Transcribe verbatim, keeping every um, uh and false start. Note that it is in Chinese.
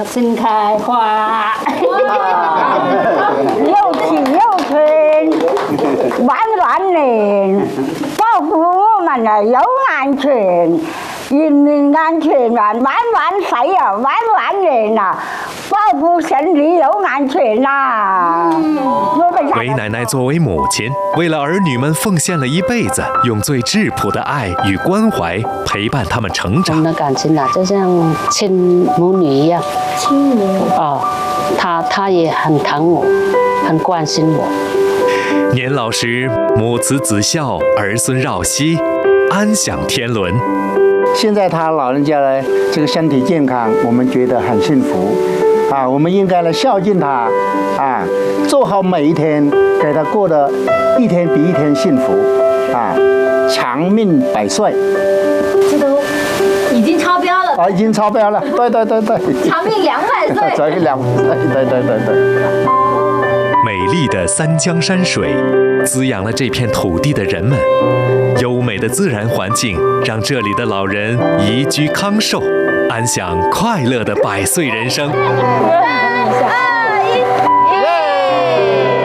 盛开花， 又喜又春，晚晚年，保护我们的有安全。 人民安全啊，万万岁啊，万万年啊，保护身体有安全呐、嗯。 韦奶奶作为母亲，为了儿女们奉献了一辈子，用最质朴的爱与关怀陪伴他们成长。 我们的感情啊，就像亲母女一样。 亲母哦，她她也很疼我，很关心我。 年老时，母慈子孝，儿孙绕膝，安享天伦。 现在他老人家呢，这个身体健康，我们觉得很幸福，啊，我们应该来孝敬他，啊，做好每一天，给他过得一天比一天幸福，啊，长命百岁。 这都已经超标了。 啊，已经超标了，对对对对。 长命两百岁。 长命两百岁，对对对对。 美丽的三江山水，滋养了这片土地的人们。 优美的自然环境让这里的老人宜居康寿，安享快乐的百岁人生。